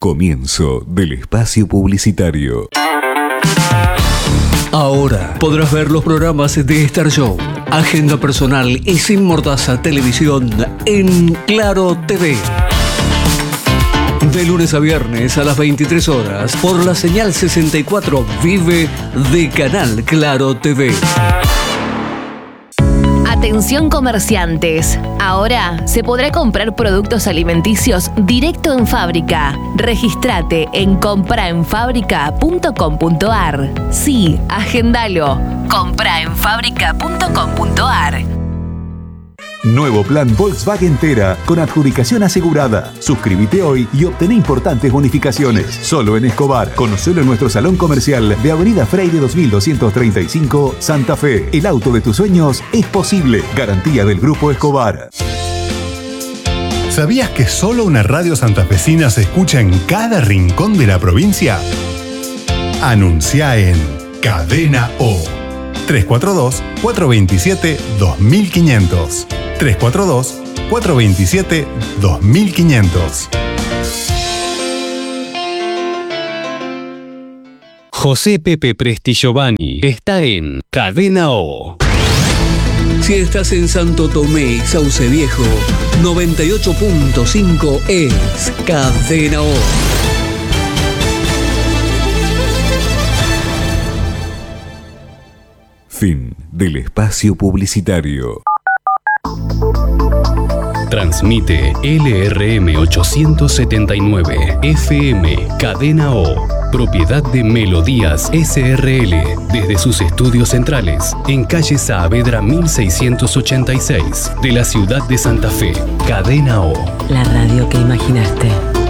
Comienzo del espacio publicitario. Ahora podrás ver los programas de Star Show, Agenda Personal y Sin Mordaza Televisión en Claro TV. De lunes a viernes a las 23 horas por la señal 64 Vive de Canal Claro TV. Atención comerciantes, ahora se podrá comprar productos alimenticios directo en fábrica. Regístrate en compraenfabrica.com.ar. Sí, agendalo. compraenfabrica.com.ar. Nuevo plan Volkswagen Tera con adjudicación asegurada. Suscríbete hoy y obtené importantes bonificaciones. Solo en Escobar. Conocelo en nuestro salón comercial de Avenida Freire 2235, Santa Fe. El auto de tus sueños es posible. Garantía del Grupo Escobar. ¿Sabías que solo una radio santafesina se escucha en cada rincón de la provincia? Anuncia en Cadena O. 342-427-2500. 342-427-2500. José Pepe Presti Giovanni está en Cadena O. Si estás en Santo Tomé y Sauce Viejo, 98.5 es Cadena O. Fin del espacio publicitario. Transmite LRM 879 FM Cadena O, propiedad de Melodías SRL, desde sus estudios centrales en calle Saavedra 1686 de la ciudad de Santa Fe. Cadena O, la radio que imaginaste.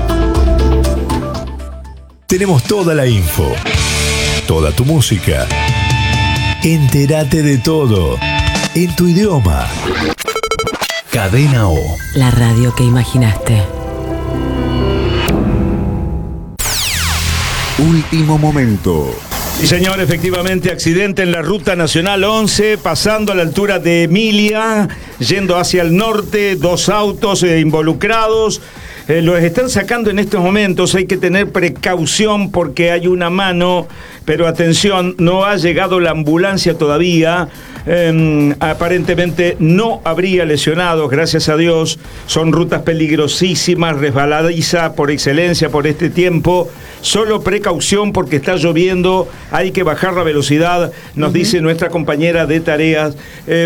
Tenemos toda la info, toda tu música. Entérate de todo en tu idioma. Cadena O, la radio que imaginaste. Último momento. Sí, señor, efectivamente, accidente en la Ruta Nacional 11, pasando a la altura de Emilia, yendo hacia el norte, dos autos involucrados. Los están sacando en estos momentos, hay que tener precaución porque hay una mano, pero atención, no ha llegado la ambulancia todavía. Aparentemente no habría lesionados, gracias a Dios. Son rutas peligrosísimas, resbaladizas por excelencia por este tiempo. Solo precaución porque está lloviendo, hay que bajar la velocidad, nos dice nuestra compañera de tareas,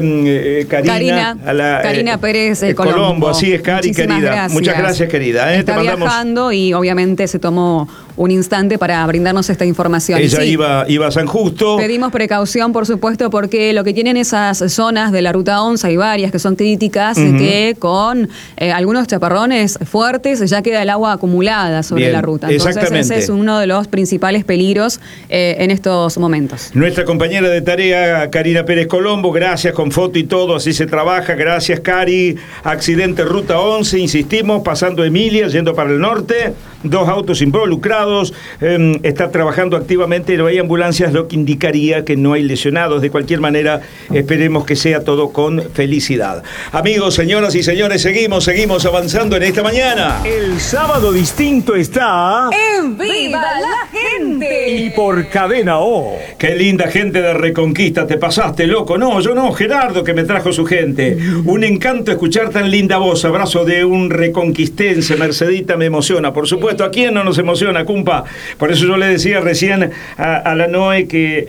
Karina Pérez Colombo. Así es, Cari, querida. Gracias. Muchas gracias, querida. Está viajando y obviamente se tomó un instante para brindarnos esta información. Ella iba a San Justo. Pedimos precaución, por supuesto, porque lo que tienen esas zonas de la Ruta 11, hay varias que son críticas, que con algunos chaparrones fuertes ya queda el agua acumulada sobre la ruta. Entonces ese es uno de los principales peligros en estos momentos. Nuestra compañera de tarea, Karina Pérez Colombo, gracias, con foto y todo, así se trabaja. Gracias, Cari. Accidente Ruta 11, insistimos, pasando Emilia, yendo para el norte, dos autos involucrados. Está trabajando activamente, no hay ambulancias, lo que indicaría que no hay lesionados. De cualquier manera, esperemos que sea todo con felicidad. Amigos, señoras y señores, seguimos avanzando en esta mañana. El sábado distinto está en Viva la Gente y por Cadena O. Qué linda gente de Reconquista, te pasaste, loco. No, yo no, Gerardo, que me trajo su gente. Un encanto escuchar tan linda voz. Abrazo de un reconquistense. Mercedita me emociona, por supuesto. ¿A quién no nos emociona, cumpa? Por eso yo le decía recién a la Noe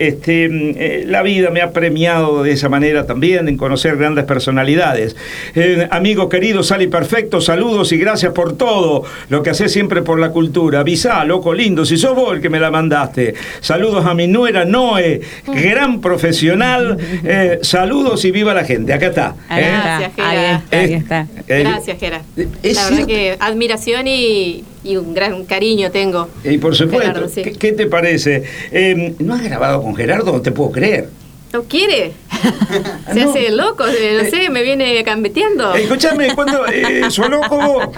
que la vida me ha premiado de esa manera también, en conocer grandes personalidades. Amigo querido, Sali Perfecto, saludos y gracias por todo lo que haces siempre por la cultura. Avisá, loco lindo, si sos vos el que me la mandaste. Saludos a mi nuera Noe, gran profesional. Saludos y viva la gente. Acá está. Gracias, Gera. Ahí está. Gracias, Gera. La verdad que admiración y un gran cariño tengo. Y por supuesto, Gerardo, sí. ¿Qué te parece? ¿No has grabado con Gerardo? No te puedo creer. ¿No quiere? Se hace loco, no sé, me viene cambeteando. Escúchame, cuando soy loco,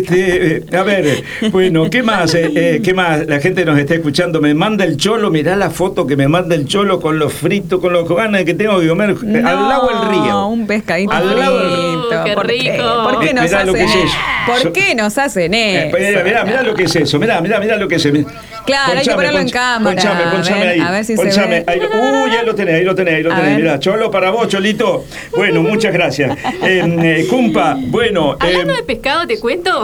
a ver, bueno, ¿qué más? ¿Qué más? La gente nos está escuchando, me manda el cholo, mirá la foto que me manda el cholo con los fritos, con los ganas que tengo que comer al lado del río. Un pescadito. Al lado del río. qué ¿Por rico. qué? ¿Por qué nos Mirá lo que hacen es eso? eso. ¿Por qué nos hacen eso? Mirá lo que es eso. Mirá lo que es eso. Claro, hay que ponerlo en cámara. Ponchame ahí. A ver si Ponchame se ve. ahí. Ahí lo tenés. Mirá, Cholo para vos, Cholito. Bueno, muchas gracias. Cumpa, bueno. Hablando de pescado, te cuento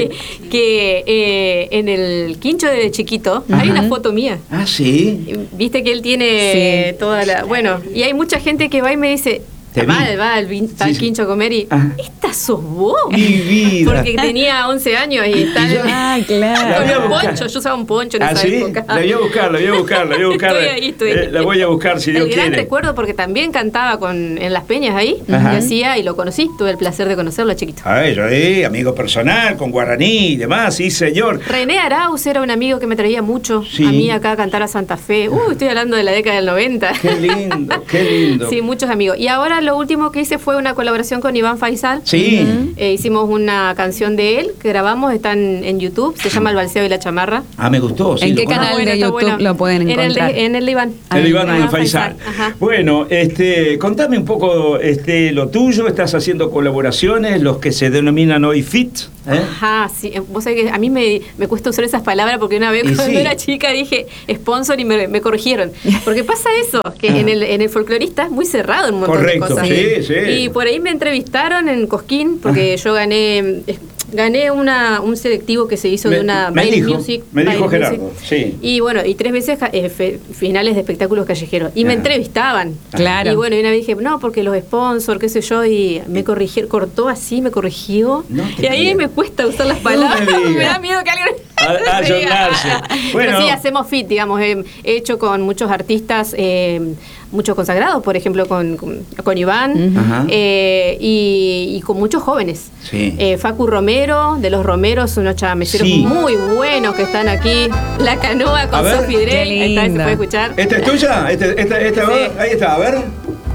que en el quincho de chiquito hay una foto mía. Ah, sí. Viste que él tiene toda la... Bueno, y hay mucha gente que va y me dice... Va al quincho a comer y esta sos vos. Mi vida. Porque tenía 11 años y está con un poncho. Yo usaba un poncho en esa época. La voy a buscar. Estoy. La voy a buscar si Dios quiere. El gran recuerdo porque también cantaba en las peñas ahí y hacía y lo conocí. Tuve el placer de conocerlo chiquito. Amigo personal con guaraní y demás, sí señor. René Arauz era un amigo que me traía mucho a mí acá a cantar a Santa Fe. Estoy hablando de la década del 90. Qué lindo. Sí, muchos amigos. Y ahora lo último que hice fue una colaboración con Iván Faisal. Sí. Hicimos una canción de él que grabamos, está en YouTube, se llama El Balseo y la Chamarra. Me gustó. Sí, ¿En qué canal de YouTube lo pueden encontrar? En el de Iván. El Iván Faisal. Bueno, contame un poco lo tuyo. Estás haciendo colaboraciones, los que se denominan hoy fit. Sí. Vos sabés que a mí me cuesta usar esas palabras porque una vez cuando era chica dije sponsor y me corrigieron. Porque pasa eso, que en el folclorista es muy cerrado en un montón de cosas. Sí. Y por ahí me entrevistaron en Cosquín porque yo gané un selectivo que se hizo de una Baile Music. Me dijo Gerardo, sí. Y bueno, y 3 veces finales de espectáculos callejeros. Y me entrevistaban. Claro. Y bueno, y una vez dije, no, porque los sponsors, qué sé yo, y me corrigieron, cortó así, me corrigió. Y ahí me cuesta usar las palabras. Me da miedo que alguien... Ayornarse. Bueno. Pero sí, hacemos fit, digamos. He hecho con muchos artistas... muchos consagrados, por ejemplo, con Iván, y con muchos jóvenes. Sí. Facu Romero, de los Romeros, unos chameceros muy buenos que están aquí. La Canoa con Sofi Drey, ahí está, se puede escuchar. ¿Esta es tuya? Ahí está, a ver.